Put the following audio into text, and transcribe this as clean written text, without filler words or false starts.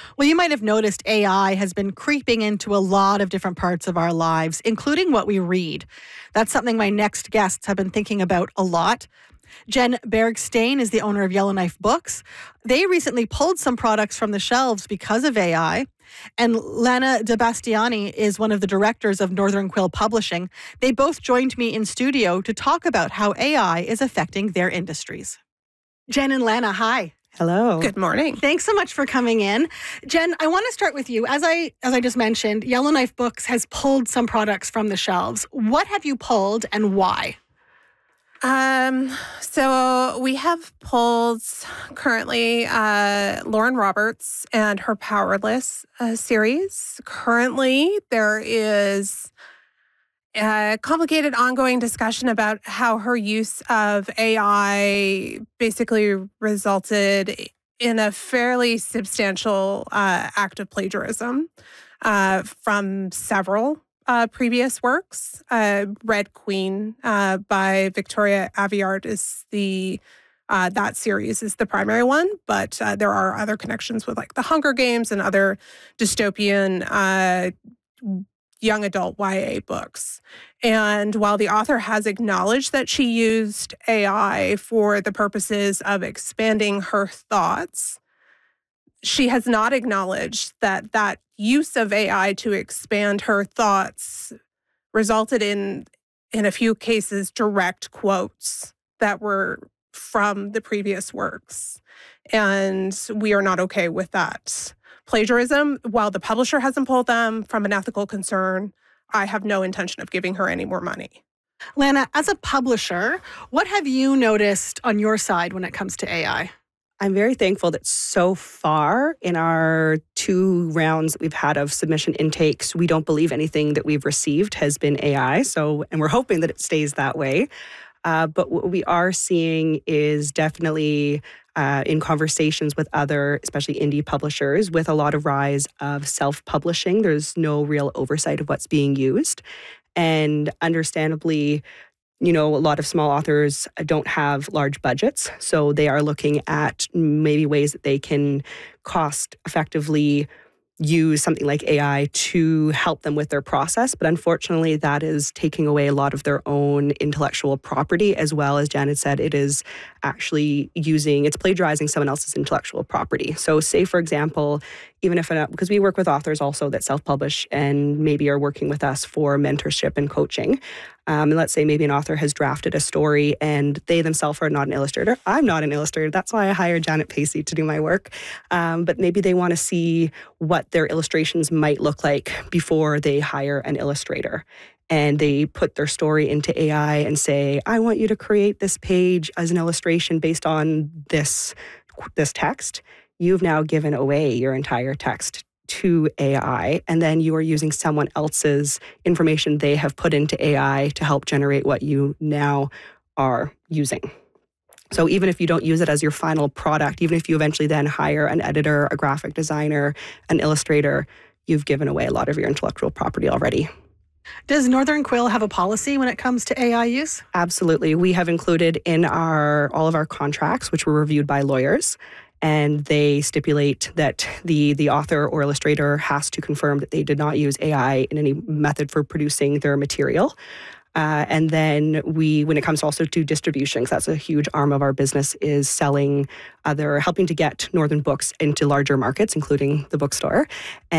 Well, you might have noticed AI has been creeping into a lot of different parts of our lives, including what we read. That's something my next guests have been thinking about a lot. Jen Bergstein is the owner of Yellowknife Books. They recently pulled some products from the shelves because of AI. And Lana DeBastiani is one of the directors of Northern Quill Publishing. They both joined me in studio to talk about how AI is affecting their industries. Jen and Lana, hi. Hello. Good morning. Thanks so much for coming in. Jen, I want to start with you. As I just mentioned, Yellowknife Books has pulled some products from the shelves. What have you pulled and why? So we have pulled currently Lauren Roberts and her Powerless series. Currently, there is a complicated ongoing discussion about how her use of AI basically resulted in a fairly substantial act of plagiarism from several previous works. Red Queen by Victoria Aveyard is that series is the primary one, but there are other connections with like the Hunger Games and other dystopian young adult YA books. And while the author has acknowledged that she used AI for the purposes of expanding her thoughts, she has not acknowledged that use of AI to expand her thoughts resulted in a few cases, direct quotes that were from the previous works. And we are not okay with that. Plagiarism, while the publisher hasn't pulled them from an ethical concern, I have no intention of giving her any more money. Lana, as a publisher, what have you noticed on your side when it comes to AI? I'm very thankful that so far in our 2 rounds that we've had of submission intakes, we don't believe anything that we've received has been AI. And we're hoping that it stays that way. But what we are seeing is definitely in conversations with other, especially indie publishers, with a lot of rise of self-publishing. There's no real oversight of what's being used. And understandably, a lot of small authors don't have large budgets. So they are looking at maybe ways that they can cost effectively use something like AI to help them with their process. But unfortunately, that is taking away a lot of their own intellectual property, as well as Janet said, it is actually it's plagiarizing someone else's intellectual property. So say, for example, even if, because we work with authors also that self-publish and maybe are working with us for mentorship and coaching. And let's say maybe an author has drafted a story and they themselves are not an illustrator. I'm not an illustrator. That's why I hired Janet Pacey to do my work. But maybe they want to see what their illustrations might look like before they hire an illustrator. And they put their story into AI and say, I want you to create this page as an illustration based on this text. You've now given away your entire text to AI, and then you are using someone else's information they have put into AI to help generate what you now are using. So even if you don't use it as your final product, even if you eventually then hire an editor, a graphic designer, an illustrator, you've given away a lot of your intellectual property already. Does Northern Quill have a policy when it comes to AI use? Absolutely. We have included in all of our contracts, which were reviewed by lawyers, and they stipulate that the author or illustrator has to confirm that they did not use AI in any method for producing their material. And then when it comes also to distribution, because that's a huge arm of our business, is helping to get Northern Books into larger markets, including the bookstore.